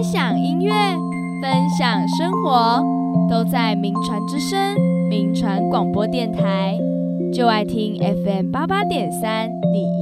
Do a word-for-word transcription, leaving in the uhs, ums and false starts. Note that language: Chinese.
分享音乐，分享生活，都在名传之声名传广播电台。就爱听 F M 八八点三，你